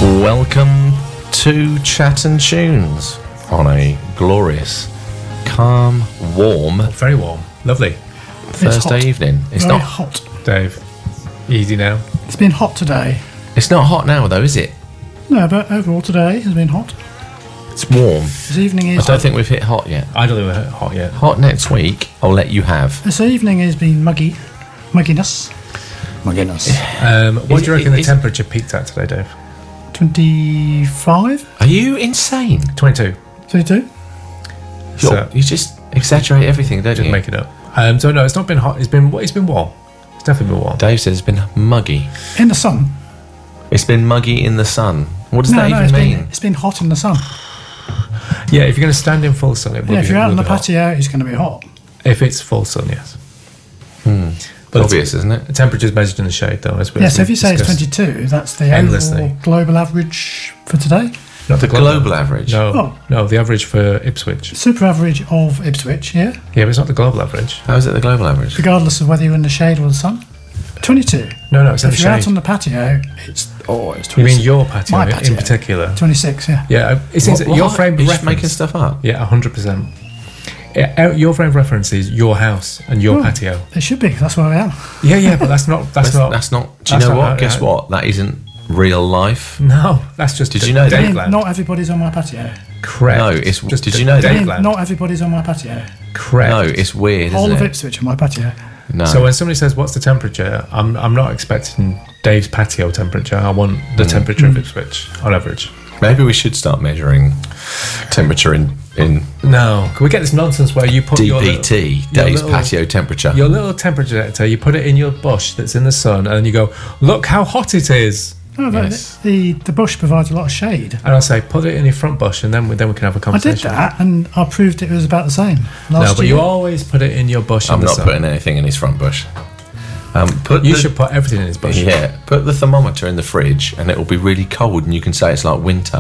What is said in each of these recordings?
Welcome to Chat and Tunes on a glorious, calm, warm, Very warm. Lovely. Thursday evening. It's Very not hot. Dave, easy now. It's been hot today. It's not hot now though, is it? No, but overall today has been hot. It's warm. This evening I is. don't think we've hit hot yet. I don't think we're hot yet. Hot next week, I'll let you have. This evening has been mugginess. What do you reckon the is- temperature peaked at today, Dave? 25, Are you insane? 22. 32. So, You just exaggerate everything, don't just you? make it up. So no, it's not been hot. It's been warm. It's definitely been warm. Dave says it's been muggy. In the sun. It's been muggy in the sun. What does that it's even mean? it's been hot in the sun. Yeah, if you're going to stand in full sun, it will Yeah, if you're out on the be hot. patio, it's going to be hot. If it's full sun, yes. But obvious, isn't it? The temperature's measured in the shade, though. As we Yeah, so if you say it's discussed. 22, that's the Endlessly. overall global average for today. Not The global average. No, Oh. no, the average for Ipswich. Super average of Ipswich, yeah, Yeah, but it's not the global average. How is it the global average? regardless of whether you're in the shade or the sun. 22. No, it's in the If you're out shade. on the patio, it's 26. You mean your patio, My patio. in particular? 26, yeah. Yeah, it seems that your frame of You're just reference. making stuff up. Yeah, 100%. Your frame of reference is your house and your patio. It should be, 'cause that's where I am. Yeah, but that's not. That's not. That's not. Do you that's know not what? how- Guess what? That isn't real life. No, that's just. Did you know that? I mean, Daveland. not everybody's on my patio. Correct. No, it's. just. Did you know I that? mean, Daveland. not everybody's on my patio. Correct. No, it's weird, Whole isn't of it? Ipswich on my patio. No. So when somebody says, "What's the temperature?" I'm not expecting Dave's patio temperature. I want the temperature of Ipswich on average. Maybe we should start measuring temperature in No, can we get this nonsense where you put your DPT, your Dave's little- patio temperature. your little temperature detector, you put it in your bush that's in the sun, and then you go, "Look how hot it is." No, but Yes. the bush provides a lot of shade. And I'll say, "Put it in your front bush," and then we can have a I conversation. did that, and I proved it was about the same No, last but year. you always put it in your bush. I'm in the not sun. putting anything in his front bush. You should put everything in his bush. Yeah, put the thermometer in the fridge, and it will be really cold, and you can say it's like winter.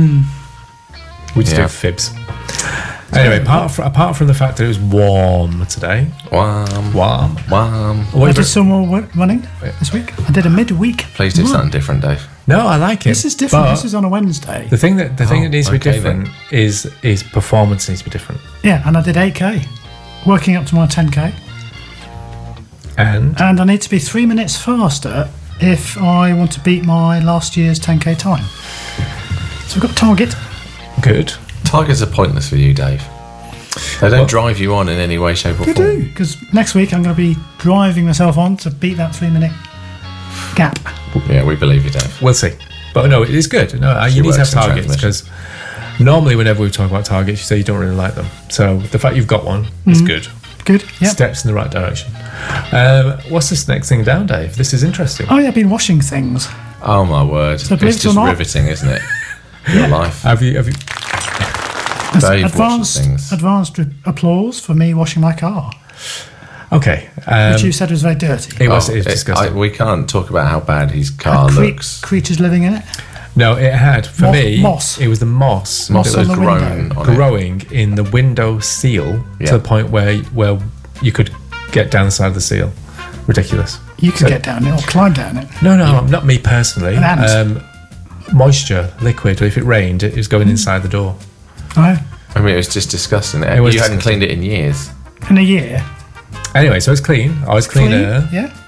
We just Yeah. do fibs. Anyway, apart from the fact that it was warm today, Warm, warm. warm. I did some more running this week. I did a midweek. Please do run. something different, Dave. No, I like it. This is different. But This is on a Wednesday. the thing that needs to be okay different is performance needs to be different. Yeah, and I did 8K, working up to my 10K. And And I need to be 3 minutes faster if I want to beat my last year's 10K time. So we've got target. good. Tigers are pointless for you, Dave. They don't drive you on in any way, shape, or We form. do, because next week I'm going to be driving myself on to beat that 3 minute gap. Yeah, we believe you, Dave. We'll see. But no, it is good. No, you need to have works in targets because normally whenever we talk about targets, you say you don't really like them. So the fact you've got one is good. Good, yeah. Steps in the right direction. What's this next thing down, Dave? This is interesting. Oh yeah, I've been washing things. Oh my word! So believe It's it or just not- riveting, isn't it? Your life. Have you? That's Dave washes things. advanced applause for me washing my car, Okay. which you said was very dirty. It was disgusting. We can't talk about how bad his car Had looks. creatures living in it. No, it had for me. Moss. It was the moss Moss It on was the grown window. on it. growing in the window seal Yeah. to the point where you could get down the side of the seal. Ridiculous. You can get down it or climb down it. No, not me personally. An ant. Moisture, liquid, or if it rained, it was going inside the door. Oh, I mean, it was just disgusting. It was You hadn't disgusting. cleaned it in years. in a year. Anyway, so it's clean. I was cleaner. Yeah.